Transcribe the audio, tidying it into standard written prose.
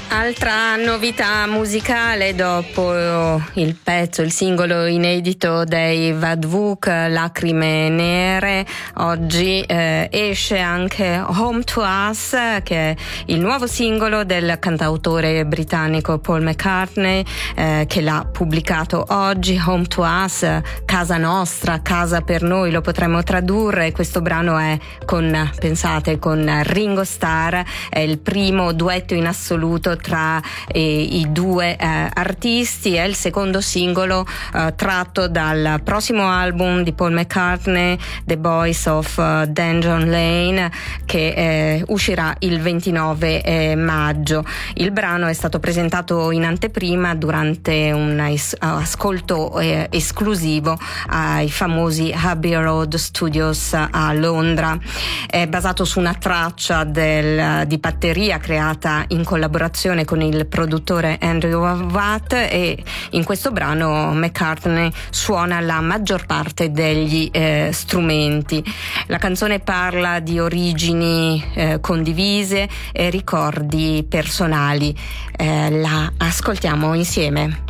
Altra novità musicale dopo il singolo inedito dei Vadvuk, Lacrime Nere, oggi esce anche Home to Us, che è il nuovo singolo del cantautore britannico Paul McCartney, che l'ha pubblicato oggi. Home to Us, casa nostra, casa per noi, lo potremmo tradurre. Questo brano è con Ringo Starr, è il primo duetto in assoluto tra i due artisti. È il secondo singolo tratto dal prossimo album di Paul McCartney, The Boys of Dungeon Lane, che uscirà il 29 maggio. Il brano è stato presentato in anteprima durante un ascolto esclusivo ai famosi Abbey Road Studios a Londra. È basato su una traccia di batteria creata in collaborazione con il produttore Andrew Watt, e in questo brano McCartney suona la maggior parte degli strumenti. La canzone parla di origini condivise e ricordi personali. La ascoltiamo insieme.